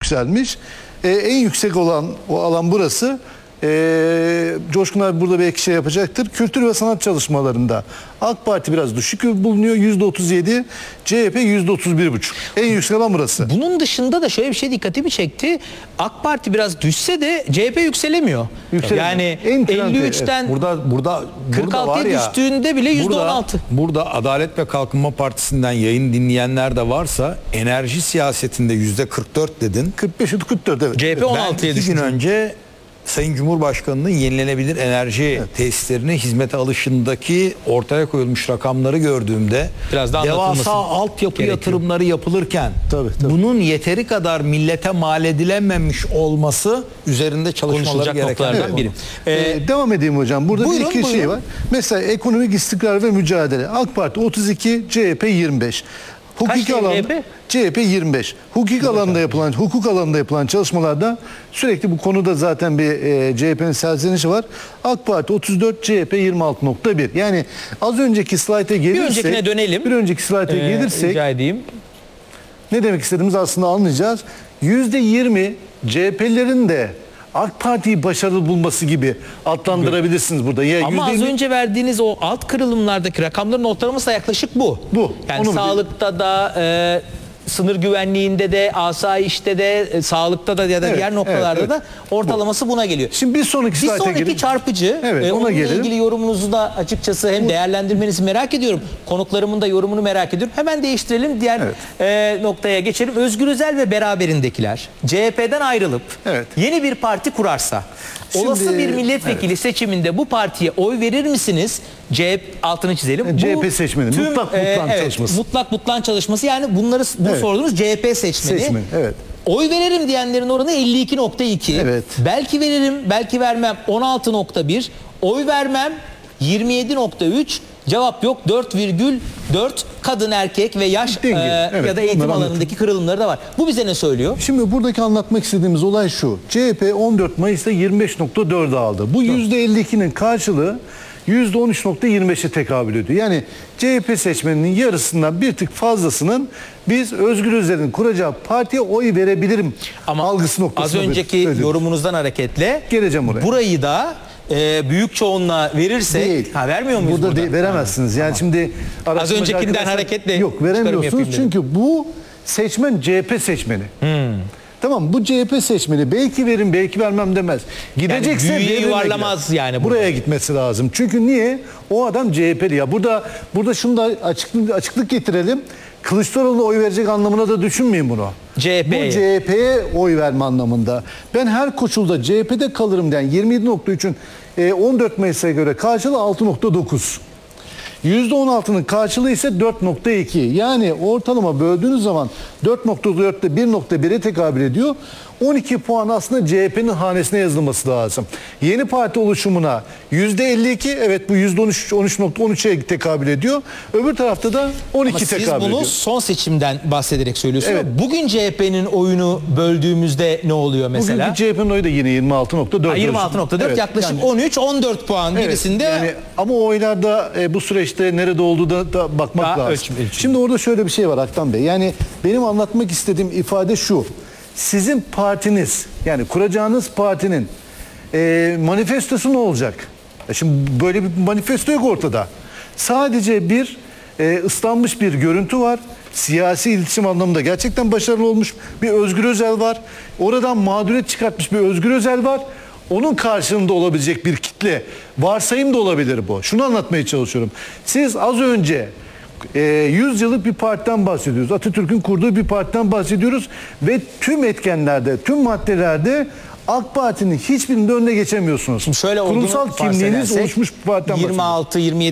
yükselmiş. En yüksek olan o alan burası. Coşkun abi burada belki şey yapacaktır. Kültür ve sanat çalışmalarında AK Parti biraz düşük bulunuyor. %37, CHP %31,5. En yüksek alan burası. Bunun dışında da şöyle bir şey dikkatimi çekti. AK Parti biraz düşse de CHP yükselemiyor. Yani 53'ten burada 46'ya düştüğünde bile %16. Burada Adalet ve Kalkınma Partisi'nden yayın dinleyenler de varsa enerji siyasetinde %44 dedin. 45-44 evet. CHP 16'ya Ben 2 düştü. gün önce Sayın Cumhurbaşkanı'nın yenilenebilir enerji tesislerine hizmete alışındaki ortaya koyulmuş rakamları gördüğümde biraz daha devasa altyapı yatırımları yapılırken tabii. bunun yeteri kadar millete mal edilememiş olması üzerinde çalışmaları gereken biri. Devam edeyim hocam. Burada Buyurun, bir iki şey var. Mesela ekonomik istikrar ve mücadele. AK Parti 32, CHP 25. Hukuki alanda CHP 25. Hukuk alanında yapılan çalışmalarda sürekli bu konuda zaten bir CHP'nin serzenişi var. AK Parti 34, CHP 26,1. Yani az önceki slayta gelirsek, bir öncekine dönelim. Bir önceki slayta gelirsek rica edeyim. Ne demek istediğimizi aslında anlayacağız. %20 CHP'lerin de AK Parti'yi başarılı bulması gibi adlandırabilirsiniz burada. Ya ama az %20... önce verdiğiniz o alt kırılımlardaki rakamların ortalaması da yaklaşık bu. Yani sağlıkta da sınır güvenliğinde de, asayişte de, sağlıkta da ya da diğer noktalarda da ortalaması buna geliyor. Şimdi bir sonraki çarpıcı. Ona onunla gelelim. ilgili yorumunuzu da açıkçası hem değerlendirmenizi merak ediyorum. Konuklarımın da yorumunu merak ediyorum. Hemen değiştirelim. Diğer noktaya geçelim. Özgür Özel ve beraberindekiler CHP'den ayrılıp yeni bir parti kurarsa olası bir milletvekili seçiminde bu partiye oy verir misiniz? Altını çizelim. CHP seçmeni. Mutlak çalışması. Mutlak çalışması. Yani bunu sordunuz, CHP seçmeni. Evet. Oy veririm diyenlerin oranı 52,2. Evet. Belki veririm, belki vermem 16,1. Oy vermem 27,3. Cevap yok 4,4. Kadın, erkek ve yaş ya da eğitim alanındaki kırılımları da var. Bu bize ne söylüyor? Şimdi buradaki anlatmak istediğimiz olay şu. CHP 14 Mayıs'ta 25,4 aldı. Bu %52'nin karşılığı %13,25'e tekabül ediyor. Yani CHP seçmeninin yarısından bir tık fazlasının biz Özgür Özel'in kuracağı partiye oy verebilirim algısı noktasında. Az önceki yorumunuzdan hareketle geleceğim oraya. Burayı da büyük çoğunluğla verirsek vermiyor muyuz burada? Veremezsiniz. Yani şimdi az öncekinden hareketle yok veremiyorsunuz çünkü bu seçmen CHP seçmeni. Tamam, bu CHP seçmeni belki verin belki vermem demez. Gidecekse yani büyüye yuvarlamaz yani. Buraya gitmesi lazım. Çünkü niye? O adam CHP'li ya. Burada şunu da açıklık getirelim. Kılıçdaroğlu'na oy verecek anlamına da düşünmeyin bunu. Bu CHP'ye oy verme anlamında. Ben her koşulda CHP'de kalırım diyen 27,3'ün 14 Mayıs'a göre karşılığı 6,9. %16'nın karşılığı ise 4,2. Yani ortalama böldüğünüz zaman 4,4'te 1,1'e tekabül ediyor. 12 puan aslında CHP'nin hanesine yazılması lazım. Yeni parti oluşumuna %52, evet bu %13'e tekabül ediyor. Öbür tarafta da 12 tekabül ediyor. Siz bunu son seçimden bahsederek söylüyorsunuz. Evet. Bugün CHP'nin oyunu böldüğümüzde ne oluyor mesela? Bugünkü CHP'nin oyu da yine 26,4. 26,4 yaklaşık yani, 13-14 puan birisinde. Yani, ama o oylarda bu süreçte nerede olduğu da bakmak lazım. Şimdi orada şöyle bir şey var Aktan Bey. Yani benim anlatmak istediğim ifade şu. Sizin partiniz, yani kuracağınız partinin manifestosu ne olacak? Şimdi böyle bir manifesto yok ortada. Sadece bir ıslanmış bir görüntü var. Siyasi iletişim anlamında gerçekten başarılı olmuş bir Özgür Özel var. Oradan mağduriyet çıkartmış bir Özgür Özel var. Onun karşılığında olabilecek bir kitle. Varsayım da olabilir bu. Şunu anlatmaya çalışıyorum. Siz az önce 100 yıllık bir partiden bahsediyoruz. Atatürk'ün kurduğu bir partiden bahsediyoruz. Ve tüm etkenlerde, tüm maddelerde AK Parti'nin hiçbirinde önüne geçemiyorsunuz. Şimdi şöyle kurumsal kimliğiniz oluşmuş bir partiden bahsediyoruz. 26-27